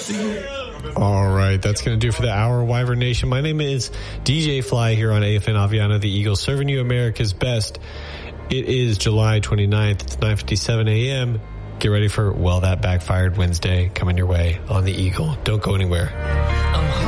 All right, that's going to do for the hour, Wyvern Nation. My name is DJ Fly here on AFN Aviano, the Eagle, serving you America's best. It is July 29th. It's 9:57 a.m. Get ready for Well That Backfired Wednesday coming your way on the Eagle. Don't go anywhere.